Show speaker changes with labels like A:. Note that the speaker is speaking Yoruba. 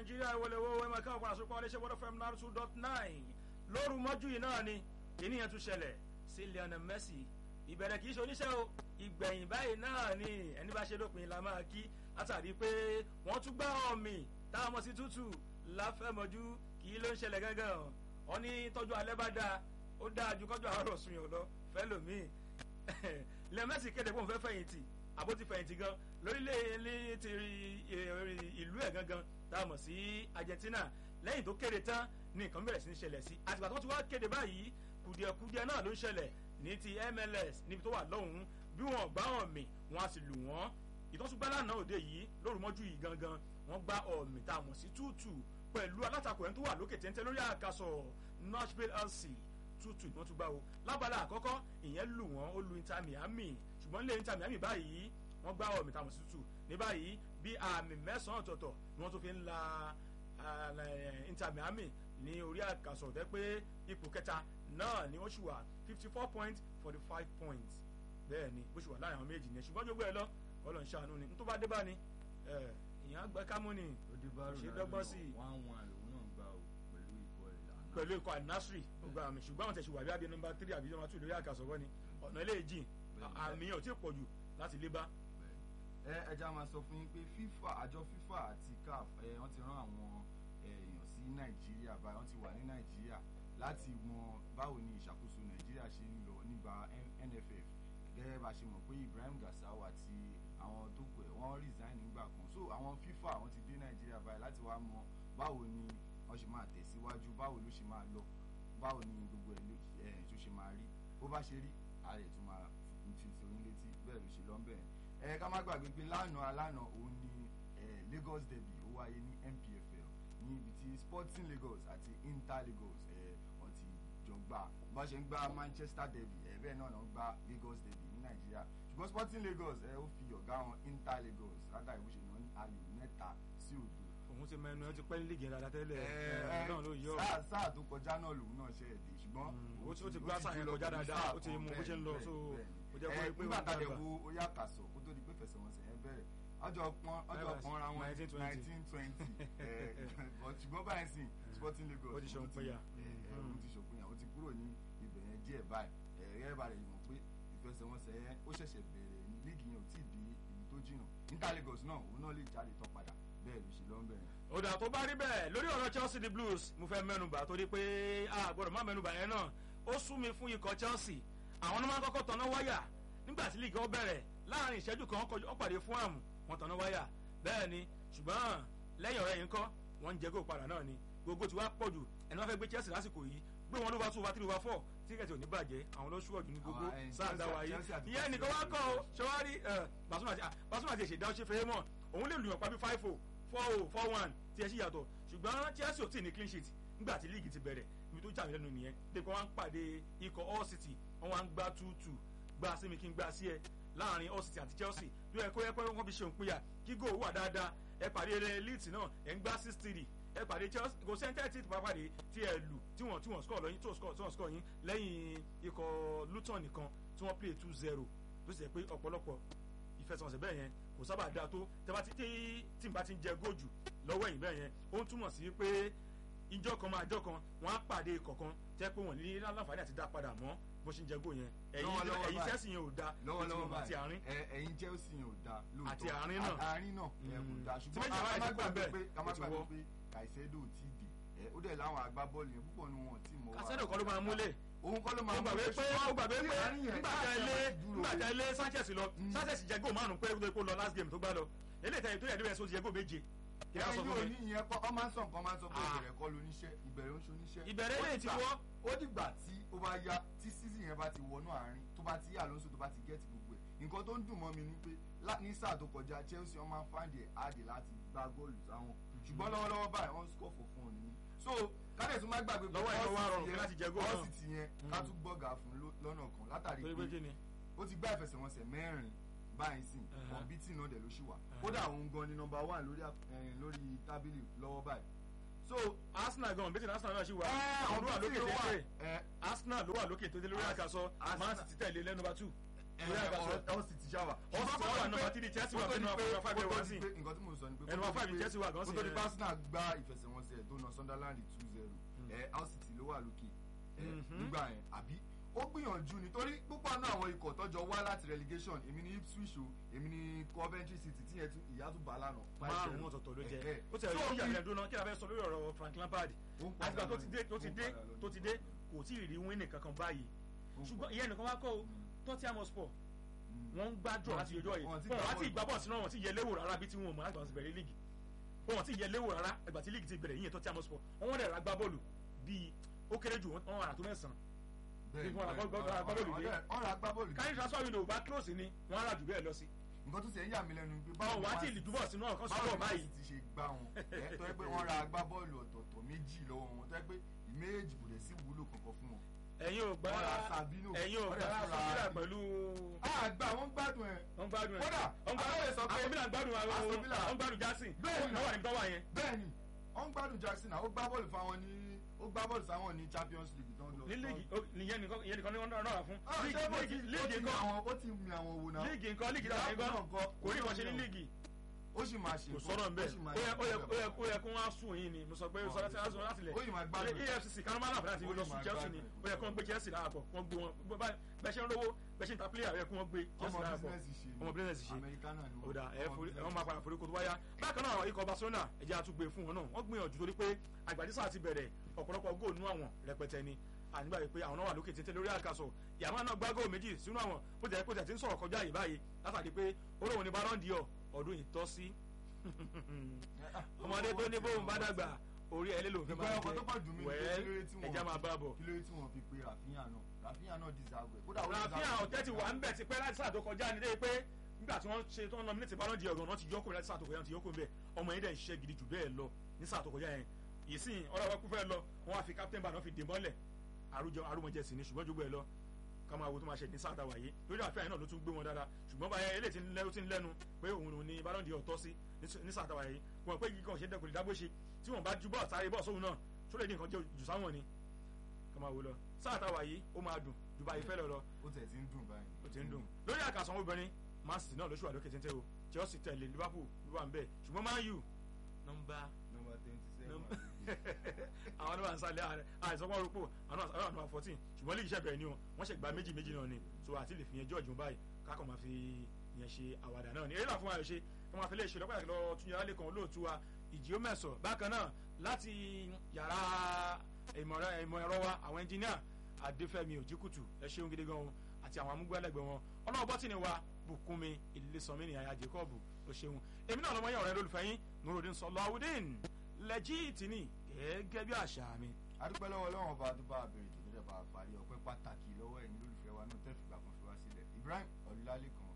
A: nàìjíríà ìwọlẹ̀wọ̀ ẹ̀mọ̀ káwọn padà sókè ọ̀lẹ́sẹ̀ wọ́n fm 92.9 lóru mọ́jú yìí náà ni kìnìyàn tún ṣẹlẹ̀ sí Lionel Messi ìbẹ̀rẹ̀ kì í ṣe oníṣẹ́ o ìgbẹ̀yìn báyìí náà ni ẹni bá ṣe dópin la máa kí látàrí pé wọ́n tún gbá ọ̀mì táwọn ọmọ sí tútù láfẹ́mọ́jú kì í ló ń ṣẹlẹ̀ gángan wọn ní tọ́jú alẹ́ bá dáa ó dáa ju kọ́jú àárọ̀ sùn yàn lọ fẹ́ lòmíì Lionel Messi kéde pé òun fẹ́ fẹ̀yìntì àbó ti fẹ̀yìntì gan lórílẹ̀ ti ìlú ẹ̀ gangan tá a mọ̀ sí Argentina lẹ́yìn tó kéde tán ní nǹkan bẹ̀rẹ̀ sí ní ṣẹlẹ̀ sí àtìgbà tó ti wá kéde báyìí kùdìẹ̀kùdìẹ̀ náà ló ń ṣẹlẹ̀ ní ti MLS níbi tó wà lọ́hùn-ún bí wọ́n gbá ọ̀mì wọn a sì lù wọ́n ìtọ́sùgbá lánàá òde yìí lórúmọ́jú yìí gangan wọ́n gbá ọ̀mì tá a mọ̀ sí 2-2 pẹ̀lú alátakò ẹni tó wà lókè téńté lórí àkàsọ̀ Nashville LC 2-2 wọ́n tún gbá o lábala àkọ́kọ́ ìyẹn lù wọ́n ó lu Inter Miami ṣùgbọ́n lé Inter Miami báyìí wọ́n gbá ọ̀mì tá a mọ̀ sí 2-2 ní báyìí bí àmì mẹ́sàn-án ọ̀tọ̀ọ̀tọ̀ ni wọ́n tún fi ń la Inter Miami ní orí àkàsọ̀ tẹ́ pé ipò kẹta náà ni wọ́n ṣì wà 54 points 45 points bẹ́ẹ̀ ni ó ṣì wà láàrin àwọn méjì ní ṣùgbọ́n jogbo ẹ lọ ọlọ́run ṣàánú ni nítorí bá dé bá ni ìyẹn àgbẹ̀ kámú ni ṣe dọ́gbọ́n sí i pẹ̀lú ikọ̀ Al-Nassr ó gba àmì ṣùgbọ́n àwọn tẹ̀sí wà bí abẹ́ nọ́mbà 3 àbí nọ́mbà 2 lórí àkàsọ̀ wọ́n ni ọ̀nà ilé ìjìn àmì ò tí ì pọ̀ jù láti lé bá.
B: ẹja máa sọ fún yín pé àjọ FIFA àti CAF wọ́n ti rán àwọn èèyàn sí Nàìjíríà báyìí wọ́n ti wà ní Nàìjíríà láti mọ báwo ni ìṣàkóso Nàìjíríà ṣe ń lọ nígbà NFF gẹ́gẹ́ bá ṣe mọ̀ pé Ibrahim Gassau àti àwọn tó kù ẹ̀ wọ́n resign nígbà kan so àwọn FIFA wọ́n ti dé Nàìjíríà báyìí láti wá mọ báwo ni wọ́n ṣe máa tẹ̀síwájú báwo ló ṣe máa lọ báwo ni gbogbo ẹ̀ tó ṣe máa rí bó bá ṣe rí ààrẹ tó máa fi torí létí bẹ́ẹ̀ ló ṣe lọ bẹ́ẹ̀ ká má gbàgbé pé lánàá òun ni Lagos derby ó wáyé ní MPFL ní ibi tí Sporting Lagos àti Inter Lagos wọ́n ti jọ gbà bá ṣe ń gbá Manchester derby bẹ́ẹ̀ náà ń gbá Lagos derby ní Nàìjíríà ṣùgbọ́n Sporting Lagos ó fi ọ̀gá wọn Inter Lagos látàrí bó ṣe náà ní ayò 3-0
A: òun ti mẹ́nu ẹ ti pẹ́ lígì yẹn dáadáa tẹ́lẹ̀ náà ló yọ.
B: sáà tó kọjá náà lòun náà ṣe èdè ṣùgbọ́n
A: ó ti gbá sáà yẹn kọjá dáadáa ó ti mú bó ṣe ń lọ so ó jẹ́ pé
B: nígbà tá a dẹ̀ wo oyè àkàsọ̀ kó tó di pé fẹsẹ̀wọnsẹ̀ yẹn bẹ̀rẹ̀ ọjọ́ pọ́n ra wọn 1920 ṣùgbọ́n báyìí sìn Sporting Lagos
A: ó ti ṣòpinya
B: ó ti kúrò ní ibẹ̀ yẹn díẹ̀ báyìí ẹ̀rẹ́ bá rẹ̀ mọ̀ pé ìfẹsẹ̀wọnsẹ̀ yẹn ó ṣẹ̀ṣẹ̀ bẹ̀rẹ̀ lígì yẹn ò tí ì di ibi tó jìnnà Inter Lagos náà òun náà lè jáde tán padà bẹ́ẹ̀ ló ṣe lọ ń bẹ̀rẹ̀.
A: ọ̀dà tó bá rí bẹ́ẹ̀ lórí ọ̀rọ̀ Chelsea the Blues mo fẹ́ mẹ́nubà torí pé a gbọ́dọ̀ má mẹ́nubà yẹn náà ó sú mi fún ikọ̀ Chelsea àwọn ọmọ akọ́kọ́ tọ̀nà wáyà nígbà tí líìgì ó bẹ̀rẹ̀ láàrin ìṣẹ́jú kan ó pàdé fún àmù wọn tọ̀nà wáyà bẹ́ẹ̀ ni ṣùgbọ́n lẹ́yìn ọ̀rẹ́ yìí ń kọ́ wọ́n ń jẹ́ kó padà náà ni gbogbo ti wá pọ̀ jù ẹni wọ́n fẹ́ gbé Chelsea lásìkò yìí gbé wọn ló bá 2 over 3 over 4 tíkẹ́ẹ̀tì ò ní bàjẹ́ àwọn ló ṣúwọ̀jù ní gbogbo sáàdá wáyé ìyẹn nìkan wá kọ́ ọ ṣọwárí Basuma ti ṣèdá ọṣẹ fẹ́ mọ́ òun lè lùyàn pa bí 5-0 4-0 4-1 tí ẹ sì yàtọ̀ ṣùgbọ́n Chelsea ò tí ì ní clean sheet nígbà tí líìgì ti bẹ̀rẹ̀ ibi tó jà mí lẹ́nu nìyẹn dèpọ̀ wọn ń pàdé ikọ̀ Hull City wọn wá ń gbá 2-2 gbá sí mi kí n gbá sí ẹ láàrin Hull City àti Chelsea tó yẹ kó yẹ pé wọ́n fi ṣe òǹpinya kí góò wà dáadáa ẹ pàdé Leeds náà ẹ ń gbá 6-3 ẹ pàdé Chelsea kò sẹ́ńtẹ́ẹ̀tì tó bá pàdé tí ẹ lù tí wọ́n score lọ́yìn tí wọ́n score yín lẹ́yìn ikọ̀ Luton nìkan tí wọ́n play 2-0 tó sì yẹ pé ọ̀pọ̀lọpọ̀ ìfẹsẹ̀wọnsẹ̀ bẹ́ẹ̀ yẹn kò sábà dáa tó tí n bá ti ń jẹ góòjù lọ́wọ́ ẹ̀yìn bẹ́ẹ̀ yẹn ó ń túmọ̀ sí pé ìjọ kan máa jọ kan wọ́n á pàdé ikọ̀ kan tẹ́ pé wọ́n ní láǹfààní àti dá padà mọ́ bó ṣe ń jẹ góò yẹn ẹ̀yìn Chelsea yẹn ò da
B: lọ́wọ́lọ́wọ́
A: àti àárín
B: ẹ̀yìn Chelsea yẹn ò da lóòótọ́
A: àti àárín náà
B: kò da ṣùgbọ́n ká má gbàgbé pé Caicedo ti dì ó dẹ̀ láwọn agbábọ́ọ̀lù yẹn púpọ̀ ni wọn ti mọ̀ wá.
A: Caicedo kọ́ ló máa múlẹ̀
B: òun kọ́ ló máa
A: múlẹ̀ ó gbàgbé pé nígbà tẹ lé Sanchez lọ Sanchez jẹ góò márùn pé kó lọ last game tó gbá lọ eléyìí tẹ tó yẹ débẹ̀ sóò jẹ góò méje.
B: ẹ̀yin ò ní ìyẹn kọ́ ọ máa ń sọ nǹkan máa ń sọ pé ìbẹ̀rẹ̀ kọ́ ló níṣẹ́ ìbẹ̀rẹ̀ ń ṣoníṣẹ́.
A: ìbẹ̀rẹ̀ lè ti wọ́.
B: ó dìgbà tí ó bá yá tí season yẹn bá ti wọnú àárín tó bá ti yá Alonso tó bá ti gẹ́ẹ̀tì gbogbo ẹ̀ nǹkan tó ń dùn mọ́ mi ni pé ní sáà tó kọjá Chelsea wọ́n máa ń fáǹdì ẹ̀ áàdì láti gbá góòlù sáwọn ṣùgbọ́n lọ́wọ́lọ́wọ́ báyìí wọ́n score for fun ni so kádẹ̀ tún má gbàgbé pé ọ́sìtì yẹn ká tún gbọ́gà fún lọ́nà kan látàrí pé ó ti gbá ìfẹsẹ̀wọnsẹ̀ 4 báyìí sìn ọ̀bítì náà dẹ̀ ló ṣì wà kódà òun gan ni number 1 lórí tábìlì lọ́wọ́ báyìí so
A: Arsenal gan bẹ́tẹ̀ Arsenal náà ṣì wà àwọn ló wà lókè tẹ́tẹ́ Arsenal ló wà lókè tó dé lórí àkàsọ Man City tẹ̀lé lẹ́nu bá 2
B: All City ṣáwà.
A: Ọ̀sán nọ́mbà 3 Chelsea wà nínú àfọwọ́ 5 ẹ̀ wá sí.
B: Nǹkan tí mo sọ ni pé
A: ẹnu 5 Chelsea wà gan sí.
B: kó tó di Arsenal gba ìfẹsẹ̀wọnsẹ̀ tó na Sunderland 2-0 All City ló wà lókè nígbà yẹn àbí ó gbìyànjú nítorí púpọ̀ náà àwọn ikọ̀ tọ́jọ́ wá láti relegation èmi ní Ipswich o èmi ní Coventry City tí ìyá tún bá lánàá.
A: márùn-ún ọ̀tọ̀ọ̀tọ̀ ló jẹ́ ó tẹ̀lé ìyá ìyá ìdúná kí a fẹ́ sọ lórí ọ̀rọ̀ Frank Lampard àtìgbà tó ti dé kò tí ì rí wíìnì kankan báyìí ṣùgbọ́n ìyẹn nìkan wá kọ́ o Tottenham Hotspur wọ́n ń gbádùn láti yọjọ́ yìí wọn àti ìgbàbọ̀ sínú wọn ti yẹ léwò rárá bí tí wọn mọ̀ láti wọn ti bẹ̀rẹ̀ líìgì wọn ti yẹ léwò rárá ẹgbà tí líìgì ti bẹ̀rẹ̀ yìnyẹn Tottenham Hotspur wọn dẹ̀ ra gbá bọ́ọ̀lù bíi ó kéré jù wọn àrà tó mẹ́sàn-án káyọ̀ transfer window bá close ni wọ́n á rà jù bẹ́ẹ̀ lọ sí.
B: nǹkan tó ṣe ń yà mí lẹ́nu pé
A: báwo wá tí ìlú bọ̀ sínú ọ̀kan sọ́dọ̀ báyìí.
B: ti ṣe gbá wọn tó yẹ pé wọ́n ra agbábọ́ọ̀lù ọ̀tọ̀ọ̀tọ̀ méjì lọ́wọ́ wọn tó yẹ pé ìméjì kò dẹ̀ sí wúlò kankan fún wọn.
A: ẹ̀yin ò gbá sọ́bílà pẹ̀lú.
B: àgbà wọn gbádùn ẹ̀.
A: wọ́n gbádùn ẹ̀.
B: kódà
A: àsọ̀bílà gbádùn àwọn gbádùn Jackson.
B: bẹ́ẹ̀ni
A: wọ́n wà níbi tó wà yẹn.
B: bẹ́ẹ̀ni wọ́n gbádùn Jackson ó gbá bọ́ọ̀lù fáwọn ní ó gbá bọ́ọ̀lù sáwọn ní Champions League tó ń lọ.
A: ní líìgì ìyẹn nìkan ní wọ́n náà fún.
B: líìgì nǹkan ó ti mi àwọn wò náà.
A: líìgì nǹkan líìgì náà kò rí ìkànṣe ní líìgì.
B: ó sì máa ṣe
A: kò sọ̀rọ̀ nbẹ̀ ó yẹ kó wọ́n á sùn yín ni mo sọ pé ó sọ láti lẹ̀ EFCC kan máa láǹfààní àti lọ sùn Chelsea ni ó yẹ kó wọ́n gbé Chelsea láàpọ̀ wọ́n gbé wọn bẹ́ẹ̀ ṣe ń rówó bẹ́ẹ̀ ṣe ń ta player ó yẹ kó wọ́n gbé Chelsea láàpọ̀ ọmọ business ṣe ó dà wọ́n máa padà forí kó tó wáyá bákan náà ikọ̀ Barcelona ẹ̀jẹ̀ àtúgbè fún wọn náà wọ́n gbìyànjú torí pé àgbàdísà ti bẹ̀rẹ̀ ọ̀pọ̀lọpọ̀ góòlù nú àwọn rẹpẹtẹ ni ànígbà yìí pé àwọn náà wà lókè tètè lórí àkàsọ̀ yàmá náà gbá góòlù méjì sínú àwọn bó jẹ́ ti ń sọ̀rọ̀ kọjá yìí báyìí látàdí pé olóhùn ní Ballon d'Or ọdún ìtọ́sí ọmọdé tó ní bóun bá dàgbà orí ẹ lélo òfin máa jẹ wẹ́ẹ́ ẹja máa bá bọ̀.
B: kí ló tí wọ́n fi pe Rafinha náà deserve ẹ̀.
A: Rafinha ọ̀tẹ́ ti wà ń bẹ̀ ti pẹ́ láti sáà tó kọjá ní dé pé nígbà tí wọ́n ṣe tó ń nominate Ballon d'Or ọ̀gàn náà ti yọkùnrin láti sáà tó kọjá ti yọkùnrin bẹ́ẹ̀ ọmọ yẹn dẹ̀ ń ṣiṣẹ́ gidi jù bẹ́ẹ̀ lọ ní sáà tó kọjá yẹn yìí sìn ọlọ́wọ́ kú fẹ́ lọ wọ́n á fi captain bá náà fi dè mọ́lẹ̀ arúmọjẹ sí ni ṣùgbọ́n jogbo ẹ lọ ká máa wo tó máa ṣe ní sáà táwa yìí lórí àfihàn náà ló tún gbé wọn dáadáa ṣùgbọ́n báyẹn eléyìí ti ń lẹ́nu pé òun ní Ballon d'Or tọ́ sí ní sáà táwa yìí wọn pé kíkọ́ ṣe dẹ́kun ìdágbó ṣe tí wọ́n bá ju bọ́ọ̀ sáré bọ́ọ̀ sóhun náà tó lè ní nǹkan jù sáwọn ni ká máa wo lọ sáà táwa yìí ó máa dùn ju báyìí fẹ́ lọ lọ.
B: ó tẹ̀ ti ń dùn báyìí.
A: ó ti ń dùn lórí àkàsọ̀ obìnrin Man City náà lóṣù àlókè téńté o Chelsea tẹ̀lé Liverpool wà ń bẹ̀ ṣùgbọ́n Man U nọ́mbà
B: 27
A: àwọn náà ń sálẹ̀ àìsàn rúpò àwọn náà 14 ṣùgbọ́n lè iṣẹ́ bẹ̀rẹ̀ ni o wọ́n ṣe gba méjì náà ni so àti lè fi yẹn jọ́ọ̀jù báyìí kákọ̀ máa fi yẹn ṣe àwàdà náà ni eré náà fún wa ṣe kí wọ́n fi lè ṣe lọ́pàá lọ tún yàrá lẹ́kàn olóòtú wa ìjì ó mẹ́sọ̀ bákan náà láti yàrá ìmọ̀ ẹ̀rọ wa àwọn ẹnjìníà Adéfẹ́mi Òjìkùtù ẹ ṣeun gidi gan àti àwọn amúgbálẹ́gbẹ̀ẹ́ wọn ọlọ́wọ́ bọ́tì ni wa Bùkúnmi Ìlísànmí ní àyà Jacob ó ṣeun èmi náà lọ́mọ yẹn ọ̀rẹ́ lólùfẹ́ yín Nurudeen Sọláwùdín lẹ́jìtì ní gẹ́gẹ́ bí àṣà mi.
B: adúpẹ́ lọ́wọ́ Ọlọ́run ọba tó bá bẹ̀rẹ̀ tó dẹ̀ bá parí ọpẹ́ pàtàkì lọ́wọ́ ẹ̀yin lólùfẹ́ wa náà tẹ́ fìgbà kan fi wá sílẹ̀ Ibrahim Ọlálékan